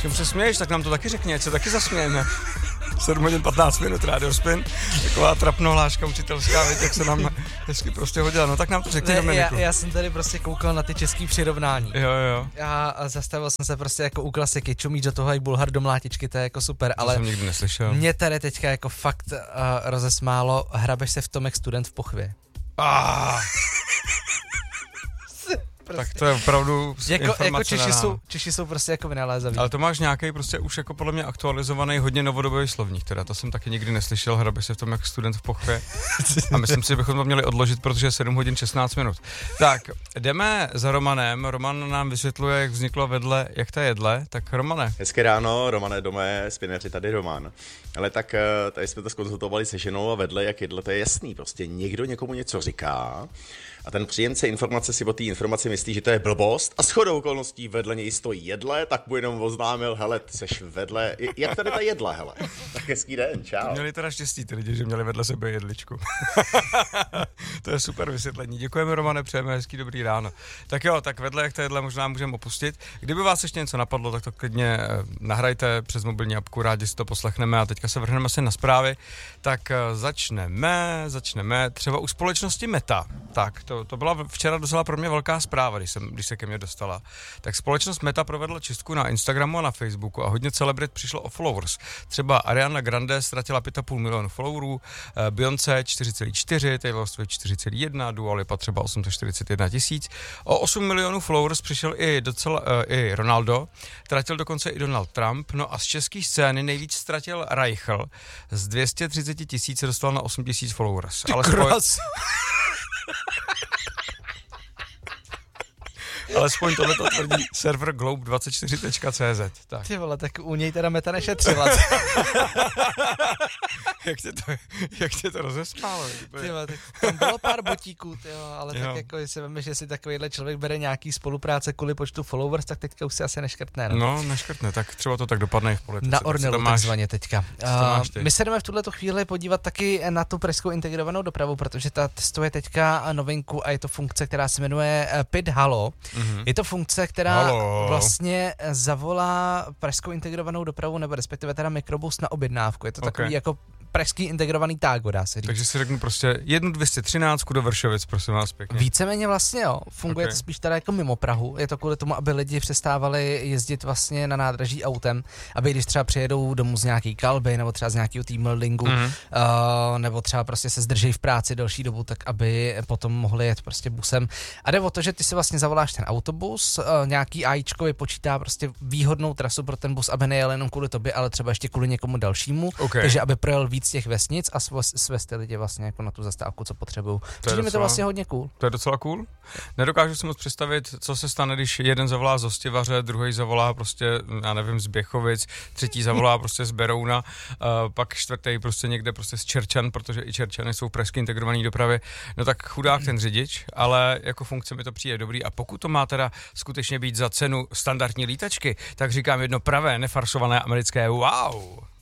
čem se směješ, tak nám to taky řekni, ať se taky zasmějeme. 7 hodin 15 minut Radio Spin, taková trapnohláška učitelská, věď, jak se nám hezky prostě hodila. No tak nám to řekni, Dominiku. Já jsem tady prostě koukal na ty český přirovnání. Jo. Já zastavil jsem se prostě jako u klasiky, čumíš do toho i Bulhar do mlátičky, to je jako super, To ale jsem nikdy neslyšel. mě tady teďka jako fakt rozesmálo, hrabeš se v tom jak student v pochvě. Prostě. Tak to je opravdu jako Češi jsou prostě jako vynalézaví. Ale to máš nějaký prostě už jako podle mě aktualizovaný hodně novodobý slovník, teda to jsem taky nikdy neslyšel, hrabeš se v tom jak student v pochvě. A myslím si, že bychom to měli odložit, protože je 7 hodin 16 minut. Tak, jdeme za Romanem. Roman nám vysvětluje, jak vzniklo vedle, jak to jedle. Tak Romane. Hezké ráno, Romane, Domé, Spineři, tady Roman. Ale tak tady jsme to zkonzultovali se ženou a vedle, jak jedle, to je jasný. Prostě někdo někomu něco říká a ten příjemce informace si o té informaci myslí, že to je blbost a shodou okolností vedle něj stojí jedle, tak mu jenom oznámil, hele, ty seš vedle, jak tady ta jedla, hele. Tak hezký den, čau. Měli teda štěstí ty lidi, že měli vedle sebe jedličku. To je super vysvětlení. Děkujeme, Romane, přejeme hezký dobrý ráno. Tak jo, tak vedle, jak to jedle, možná můžeme opustit. Kdyby vás ještě něco napadlo, tak to klidně nahrajte přes mobilní apku, rádi si to poslechneme a teďka se vrhneme se na zprávy. Tak začneme třeba u společnosti Meta. Tak, to byla včera docela pro mě velká zpráva, když se ke mně dostala. Tak společnost Meta provedla čistku na Instagramu a na Facebooku a hodně celebrit přišlo o followers. Třeba Ariana Grande ztratila 5,5 milionu followerů, Beyoncé 4,4, Taylor Swift 4,1, Dua Lipa třeba 841 tisíc. O 8 milionů followers přišel i Ronaldo, tratil dokonce i Donald Trump, no a z české scény nejvíc ztratil Reichl. Z 230 tisíc se dostal na 8 tisíc followers. Alespoň tohleto tvrdí server globe24.cz. Tak. Ty vole, tak u něj teda Meta nešetřila. jak tě to rozesmálo? Ty vole, tak tam bylo pár botíků, ale jo. Tak jako, jestli veme, že si takovýhle člověk bere nějaký spolupráce kvůli počtu followers, tak teďka už si asi neškrtne. No, neškrtne, tak třeba to tak dopadne i v politice. Na Ornelu takzvaně teďka. My se jdeme v tuhleto chvíli podívat taky na tu pražskou integrovanou dopravu, protože ta testuje teďka novinku a je to funkce, která se jmenuje PIT Halo. Mm-hmm. Je to funkce, která vlastně zavolá pražskou integrovanou dopravu, nebo respektive teda mikrobus na objednávku. Je to takový jako pražský integrovaný tágo, dá se říct. Takže si řeknu prostě 1,213 do Vršovic, prosím vás pěkně. Víceméně vlastně jo, funguje to spíš teda jako mimo Prahu, je to kvůli tomu, aby lidi přestávali jezdit vlastně na nádraží autem, aby když třeba přijedou domů z nějaký kalby, nebo třeba z nějakého team buildingu, nebo třeba prostě se zdrží v práci delší dobu, tak aby potom mohli jet prostě busem. A jde o to, že ty si vlastně zavoláš ten autobus, nějaký AIčko vypočítá prostě výhodnou trasu pro ten bus, aby nejel jenom kvůli tobě, ale třeba ještě kvůli někomu dalšímu, takže aby projel víc těch vesnic a svést lidi vlastně jako na tu zastávku, co potřebují. Přijde mi to vlastně hodně cool. To je docela cool. Nedokážu si moc představit, co se stane, když jeden zavolá z Hostivaře, druhý zavolá prostě, já nevím, z Běchovic, třetí zavolá prostě z Berouna, pak čtvrtý prostě někde prostě z Čerčan, protože i Čerčany jsou v pražské integrované dopravě. No tak chudák ten řidič, ale jako funkce mi to přijde dobrý a pokud to má teda skutečně být za cenu standardní lítačky, tak říkám jedno pravé, nefarsované americké wow.